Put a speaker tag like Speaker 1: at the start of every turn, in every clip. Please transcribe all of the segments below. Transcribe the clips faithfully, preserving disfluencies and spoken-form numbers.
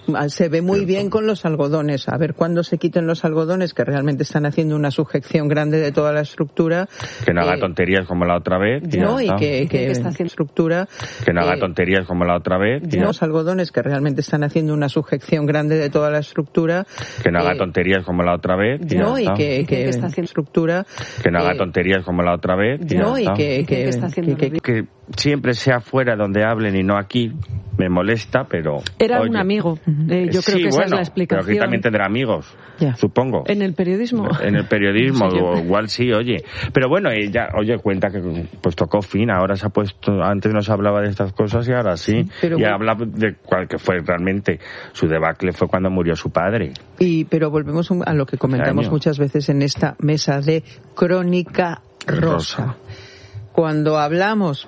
Speaker 1: se ve muy bien con los algodones. A ver cuándo se quiten los algodones, que realmente están haciendo una sujeción grande de toda la estructura.
Speaker 2: Que no haga
Speaker 1: eh,
Speaker 2: tonterías como la otra vez.
Speaker 1: Y no, y que, que, que está haciendo estructura.
Speaker 2: Que no haga
Speaker 1: eh,
Speaker 2: tonterías como la otra vez.
Speaker 1: Y los algodones, que realmente están haciendo una sujeción grande de toda la estructura.
Speaker 2: Que no haga
Speaker 1: eh,
Speaker 2: tonterías como la otra vez.
Speaker 1: Y no, y que, que, que está haciendo estructura.
Speaker 2: Que no haga
Speaker 1: eh,
Speaker 2: tonterías como la otra vez.
Speaker 1: Y no, y que, que, que, está haciendo
Speaker 2: que, que, que siempre sea fuera donde hablen y no aquí. Me molesta, pero...
Speaker 3: Era
Speaker 2: oye,
Speaker 3: un amigo. Eh, yo creo
Speaker 2: sí,
Speaker 3: que esa
Speaker 2: bueno,
Speaker 3: es la explicación.
Speaker 2: Pero aquí también tendrá amigos,
Speaker 1: ya.
Speaker 2: supongo.
Speaker 3: En el periodismo.
Speaker 2: En el periodismo,
Speaker 3: Sí, yo...
Speaker 2: igual sí, oye. Pero bueno, ella, oye, cuenta que pues tocó fin, ahora se ha puesto... Antes no se hablaba de estas cosas y ahora sí. sí pero y bueno, habla de cuál que fue realmente su debacle, fue cuando murió su padre.
Speaker 1: Y Pero volvemos a lo que comentamos muchas veces en esta mesa de Crónica Rosa. Rosa. Cuando hablamos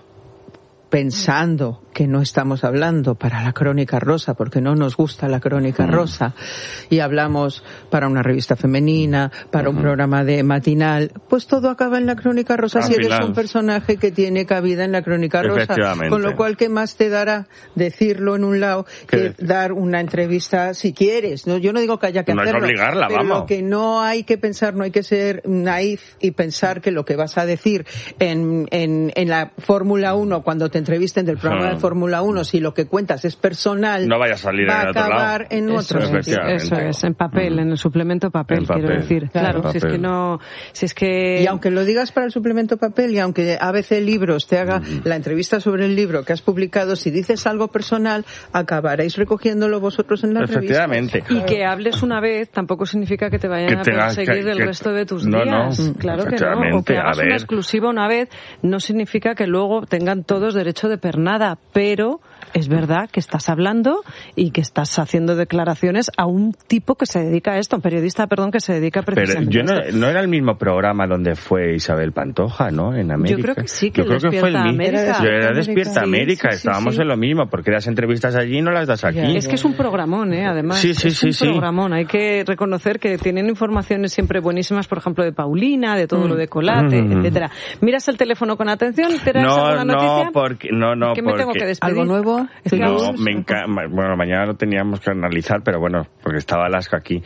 Speaker 1: pensando que no estamos hablando para la Crónica Rosa, porque no nos gusta la Crónica mm. Rosa, y hablamos para una revista femenina, para uh-huh. un programa de matinal, pues todo acaba en la Crónica Rosa. Al si final. Eres un personaje que tiene cabida en la Crónica Rosa, con lo cual, ¿qué más te dará decirlo en un lado que dar una entrevista si quieres? No, yo no digo que haya que
Speaker 2: no
Speaker 1: hacerlo,
Speaker 2: hay que obligarla,
Speaker 1: pero
Speaker 2: vamos.
Speaker 1: Lo que no hay que pensar, no hay que ser naif y pensar que lo que vas a decir en, en, en la Fórmula uno, cuando te entrevisten del programa uh-huh. de Fórmula uno, si lo que cuentas es personal,
Speaker 2: no vaya a salir
Speaker 1: va
Speaker 2: en
Speaker 1: a
Speaker 2: otro
Speaker 1: acabar
Speaker 2: lado.
Speaker 1: en otro
Speaker 3: sentido. Eso es, en papel, mm. en el suplemento papel, papel. quiero decir. Claro, claro si es que no, si es que...
Speaker 1: Y aunque lo digas para el suplemento papel, y aunque A B C Libros te haga mm. la entrevista sobre el libro que has publicado, si dices algo personal, acabaréis recogiéndolo vosotros en la
Speaker 2: Efectivamente.
Speaker 1: revista.
Speaker 3: Y que hables una vez tampoco significa que te vayan que a perseguir que, el que, resto de tus
Speaker 2: no,
Speaker 3: días.
Speaker 2: No,
Speaker 3: claro que no. O que hagas una exclusiva una vez no significa que luego tengan todos derecho de pernada, pero es verdad que estás hablando y que estás haciendo declaraciones a un tipo que se dedica a esto, un periodista, perdón, que se dedica precisamente
Speaker 2: Pero yo
Speaker 3: a esto.
Speaker 2: No, no era el mismo programa donde fue Isabel Pantoja, ¿no? En América.
Speaker 3: Yo creo que sí, que
Speaker 2: yo creo que fue el mismo.
Speaker 3: América.
Speaker 2: Yo era Despierta
Speaker 3: sí,
Speaker 2: América,
Speaker 3: sí, sí,
Speaker 2: estábamos
Speaker 3: sí.
Speaker 2: en lo mismo, porque das entrevistas allí y no las das aquí.
Speaker 3: Es que es un programón, ¿eh? Además.
Speaker 2: Sí, sí,
Speaker 3: es
Speaker 2: sí,
Speaker 3: un
Speaker 2: sí.
Speaker 3: programón. Hay que reconocer que tienen informaciones siempre buenísimas, por ejemplo, de Paulina, de todo mm. lo de Colate, mm. etcétera. ¿Miras el teléfono con atención? ¿Te das
Speaker 2: no,
Speaker 3: alguna noticia?
Speaker 2: No, porque, no, no,
Speaker 3: ¿Qué
Speaker 2: porque...
Speaker 3: me tengo que despedir?
Speaker 1: ¿Algo nuevo?
Speaker 3: Es que
Speaker 2: no, me encanta. Bueno, mañana lo teníamos que analizar, pero bueno, porque estaba Alaska aquí.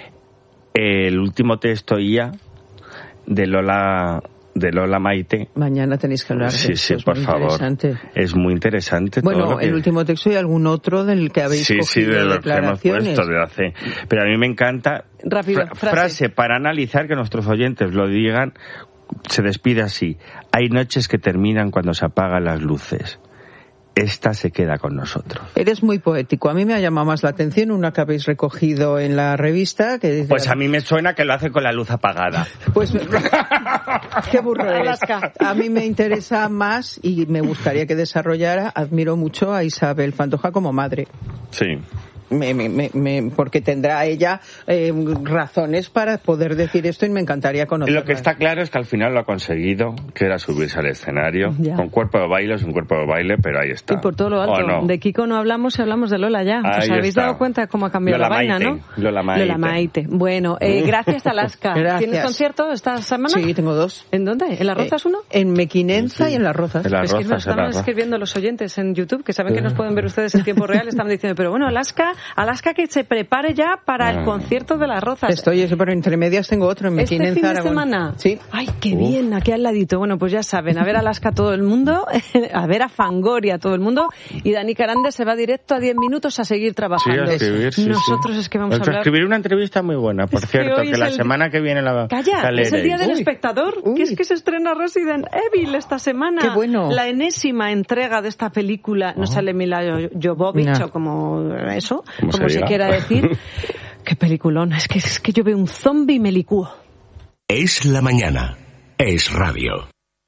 Speaker 2: El último texto I A de Lola de Lola Maite.
Speaker 1: Mañana tenéis que hablar de
Speaker 2: Sí,
Speaker 1: esto,
Speaker 2: sí, por
Speaker 1: muy
Speaker 2: favor. Es muy interesante.
Speaker 1: Bueno,
Speaker 2: todo lo que...
Speaker 1: el último texto y algún otro del que habéis
Speaker 2: sí,
Speaker 1: cogido
Speaker 2: sí, de
Speaker 1: declaraciones.
Speaker 2: Que hemos puesto de hace. Pero a mí me encanta.
Speaker 3: Rápido,
Speaker 2: fra-
Speaker 3: frase.
Speaker 2: frase para analizar, que nuestros oyentes lo digan. Se despide así: hay noches que terminan cuando se apagan las luces. Esta se queda con nosotros.
Speaker 1: Eres muy poético. A mí me ha llamado más la atención una que habéis recogido en la revista. Que dice,
Speaker 2: pues a mí me suena que lo hace con la luz apagada.
Speaker 1: Pues qué burro eres. A mí me interesa más y me gustaría que desarrollara. Admiro mucho a Isabel Pantoja como madre.
Speaker 2: Sí.
Speaker 1: Me, me, me, porque tendrá ella eh, razones para poder decir esto y me encantaría conocerla.
Speaker 2: Lo que está claro es que al final lo ha conseguido, que era subirse al escenario, ya. Con cuerpo de baile, es un cuerpo de baile, pero ahí está.
Speaker 3: Y por todo lo alto. No. De Kiko no hablamos y hablamos de Lola ya. Ahí ¿Os habéis está. dado cuenta de cómo ha cambiado
Speaker 2: Lola
Speaker 3: la vaina,
Speaker 2: Maite.
Speaker 3: no?
Speaker 2: Lola Maite.
Speaker 3: Lola Maite. Bueno, eh, gracias Alaska.
Speaker 1: Gracias.
Speaker 3: ¿Tienes concierto esta semana?
Speaker 1: Sí, tengo dos.
Speaker 3: ¿En dónde? ¿En Las Rozas uno?
Speaker 1: Eh, en Mequinenza
Speaker 2: sí.
Speaker 1: y en Las Rozas.
Speaker 2: En Las
Speaker 3: es que
Speaker 2: Rozas,
Speaker 3: nos estaban escribiendo los oyentes en YouTube, que saben que nos pueden ver ustedes en tiempo real, estaban diciendo, pero bueno, Alaska, Alaska que se prepare ya para el concierto de Las Rozas.
Speaker 1: Estoy, eso, pero entre medias tengo otro en Mequinenza,
Speaker 3: ¿Este fin de
Speaker 1: Aragón.
Speaker 3: semana?
Speaker 1: Sí.
Speaker 3: Ay, qué Uf. bien, aquí al ladito. Bueno, pues ya saben, a ver a Alaska todo el mundo, a ver a Fangoria todo el mundo, y Dani Carande se va directo a diez minutos a seguir trabajando.
Speaker 2: Sí, a escribir, sí,
Speaker 3: Nosotros
Speaker 2: sí.
Speaker 3: es que vamos a hablar...
Speaker 2: A escribir una entrevista muy buena, por
Speaker 3: es
Speaker 2: cierto, que, que la
Speaker 3: el...
Speaker 2: semana que viene la...
Speaker 3: Calla,
Speaker 2: la
Speaker 3: es el día del
Speaker 1: Uy.
Speaker 3: espectador,
Speaker 1: Uy.
Speaker 3: que es que se estrena Resident Evil esta semana.
Speaker 1: Qué bueno.
Speaker 3: La enésima entrega de esta película, no oh. sale Mila Jovovich no. o como eso,
Speaker 2: como,
Speaker 3: como se, se quiera decir. Qué peliculón, es que, es que yo veo un zombie y me licúo.
Speaker 4: Es la mañana, es radio.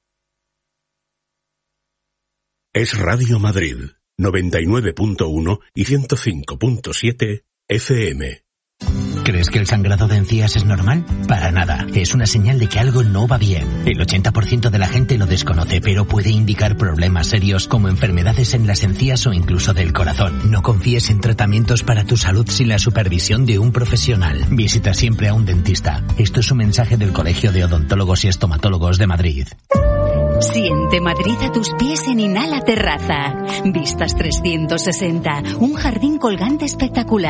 Speaker 4: Es Radio Madrid, noventa y nueve punto uno y ciento cinco punto siete F M.
Speaker 5: ¿Crees que el sangrado de encías es normal? Para nada. Es una señal de que algo no va bien. El ochenta por ciento de la gente lo desconoce, pero puede indicar problemas serios como enfermedades en las encías o incluso del corazón. No confíes en tratamientos para tu salud sin la supervisión de un profesional. Visita siempre a un dentista. Esto es un mensaje del Colegio de Odontólogos y Estomatólogos de Madrid.
Speaker 6: Siente Madrid a tus pies en Inhala Terraza. Vistas trescientos sesenta. Un jardín colgante espectacular.